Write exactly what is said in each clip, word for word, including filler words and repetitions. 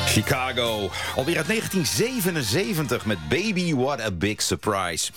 Chicago, alweer uit negentien zevenenzeventig met Baby What a Big Surprise.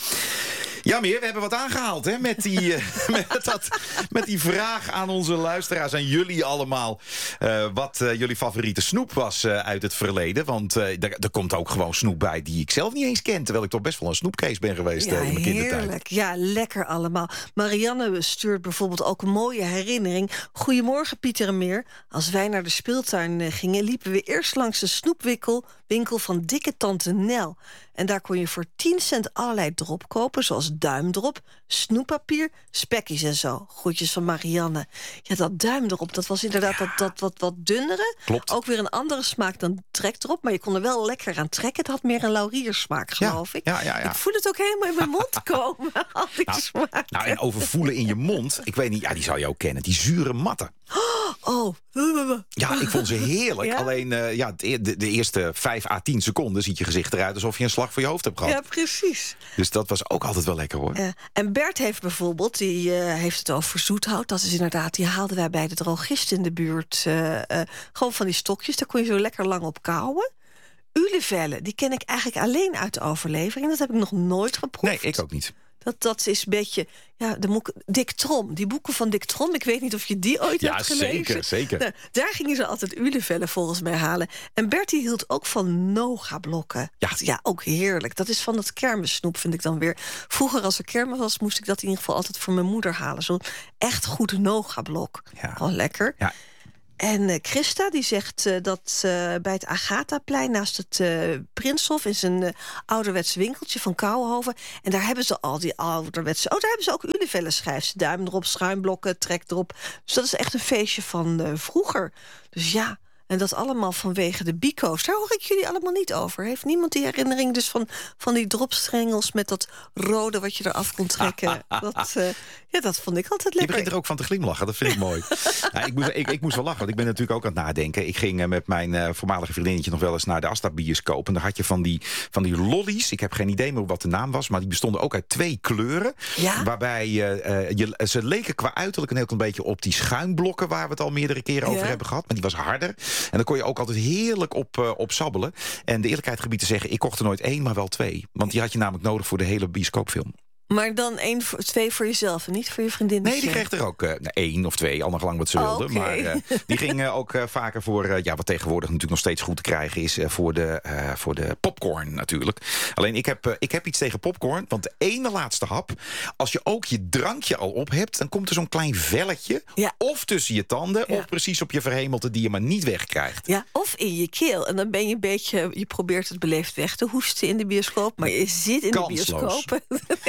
Ja, meer, we hebben wat aangehaald hè, met, die, uh, met, dat, met die vraag aan onze luisteraars, aan jullie allemaal. Uh, wat uh, jullie favoriete snoep was uh, uit het verleden. Want uh, er, er komt ook gewoon snoep bij die ik zelf niet eens ken. Terwijl ik toch best wel een snoepkees ben geweest ja, uh, in mijn kindertijd. Heerlijk. Ja, lekker allemaal. Marianne stuurt bijvoorbeeld ook een mooie herinnering. Goedemorgen Pieter en Meer. Als wij naar de speeltuin uh, gingen, liepen we eerst langs de snoepwinkel winkel van dikke tante Nel. En daar kon je voor tien cent allerlei drop kopen, zoals duimdrop, snoeppapier, spekjes en zo. Groetjes van Marianne. Ja, dat duimdrop, dat was inderdaad ja. dat, dat wat, wat dunnere. Klopt. Ook weer een andere smaak dan trekdrop, maar je kon er wel lekker aan trekken. Het had meer een lauriersmaak, geloof ja. ik. Ja, ja, ja. Ik voel het ook helemaal in mijn mond komen, al die nou, smaken. nou, en over voelen in je mond, ik weet niet, ja, die zou je ook kennen, die zure matten. Oh. Ja, ik vond ze heerlijk. Ja? Alleen uh, ja, de, de eerste vijf à tien seconden ziet je gezicht eruit alsof je een slag voor je hoofd hebt gehad. Ja, precies. Dus dat was ook altijd wel lekker, hoor. Ja. En Bert heeft bijvoorbeeld, die uh, heeft het over zoethout. Dat is inderdaad, die haalden wij bij de drogist in de buurt. Uh, uh, gewoon van die stokjes, daar kon je zo lekker lang op kauwen. Ulevellen, die ken ik eigenlijk alleen uit de overlevering. Dat heb ik nog nooit geproefd. Nee, ik ook niet. Dat, dat is een beetje, ja, de moek, Dick Trom. Die boeken van Dick Trom, ik weet niet of je die ooit ja, hebt gelezen. Ja, zeker, zeker. Nou, daar gingen ze altijd ulevellen volgens mij halen. En Bertie hield ook van Noga-blokken. Ja. ja, ook heerlijk. Dat is van dat kermissnoep, vind ik dan weer. Vroeger, als er kermis was, moest ik dat in ieder geval altijd voor mijn moeder halen. Zo'n echt goed Noga-blok. Ja. Gewoon lekker. Ja. En uh, Christa die zegt uh, dat uh, bij het Agathaplein naast het uh, Prinshof is een uh, ouderwets winkeltje van Kouwenhoven. En daar hebben ze al die ouderwetse. Oh, daar hebben ze ook ulevellen, schrijft ze. Duim erop, schuimblokken, trek erop. Dus dat is echt een feestje van uh, vroeger. Dus ja. En dat allemaal vanwege de bico's. Daar hoor ik jullie allemaal niet over. Heeft niemand die herinnering dus van, van die dropstrengels met dat rode wat je eraf kon trekken? dat, uh, ja, dat vond ik altijd lekker. Je begint er ook van te glimlachen, dat vind ik mooi. ja, ik, moest, ik, ik moest wel lachen, want ik ben natuurlijk ook aan het nadenken. Ik ging uh, met mijn uh, voormalige vriendinnetje nog wel eens naar de Asta-bioscoop. En daar had je van die, van die lollies. Ik heb geen idee meer wat de naam was, maar die bestonden ook uit twee kleuren. Ja? Waarbij uh, uh, je, ze leken qua uiterlijk een heel klein beetje op die schuimblokken waar we het al meerdere keren over ja? hebben gehad. Maar die was harder. En dan kon je ook altijd heerlijk op, uh, op sabbelen. En de eerlijkheid gebied te zeggen, ik kocht er nooit één, maar wel twee. Want die had je namelijk nodig voor de hele bioscoopfilm. Maar dan één, voor, twee voor jezelf en niet voor je vriendin? Nee, die kreeg er ook uh, één of twee, al naar gelang wat ze wilde. Oh, okay. Maar uh, die ging uh, ook uh, vaker voor, uh, ja, wat tegenwoordig natuurlijk nog steeds goed te krijgen is, uh, voor, de, uh, voor de popcorn natuurlijk. Alleen ik heb, uh, ik heb iets tegen popcorn, want de ene laatste hap, als je ook je drankje al op hebt, dan komt er zo'n klein velletje, ja. of tussen je tanden, ja. of precies op je verhemelte die je maar niet wegkrijgt. Ja, of in je keel. En dan ben je een beetje, je probeert het beleefd weg te hoesten in de bioscoop, maar je zit in Kansloos. de bioscoop.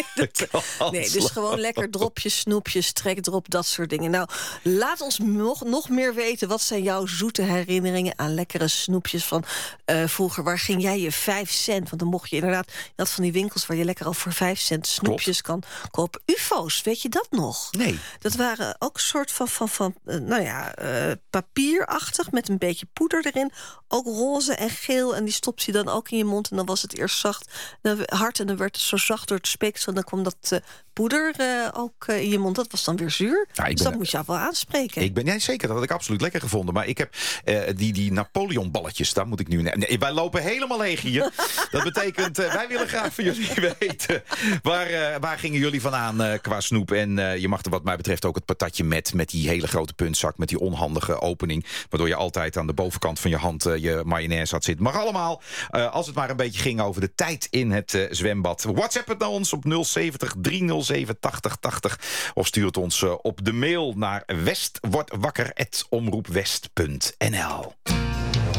Nee, dus gewoon lekker dropjes, snoepjes, trekdrop, dat soort dingen. Nou, laat ons nog, nog meer weten. Wat zijn jouw zoete herinneringen aan lekkere snoepjes van uh, vroeger? Waar ging jij je vijf cent? Want dan mocht je inderdaad, je had van die winkels waar je lekker al voor vijf cent snoepjes Klopt. kan kopen. U F O's, weet je dat nog? Nee. Dat waren ook een soort van, van, van uh, nou ja, uh, papierachtig met een beetje poeder erin. Ook roze en geel. En die stopte je dan ook in je mond. En dan was het eerst zacht, dan hard. En dan werd het zo zacht door het speeksel. En dan kwam dat uh, poeder uh, ook uh, in je mond. Dat was dan weer zuur. Ja, dus ben, dat moet je wel aanspreken. Ik ben, ja, zeker, dat had ik absoluut lekker gevonden. Maar ik heb uh, die, die Napoleon-balletjes, daar moet ik nu... Nee, wij lopen helemaal leeg hier. Dat betekent, uh, wij willen graag van jullie weten. Waar, uh, waar gingen jullie vandaan uh, qua snoep? En uh, je mag er wat mij betreft ook het patatje met... met die hele grote puntzak, met die onhandige opening. Waardoor je altijd aan de bovenkant van je hand uh, je mayonaise had zitten. Mag allemaal, uh, als het maar een beetje ging over de tijd in het uh, zwembad. WhatsApp het naar ons op nul zeventig driehonderdzeven tachtig tachtig. Of stuur het ons uh, op de mail naar westwordwakker at omroepwest punt n l.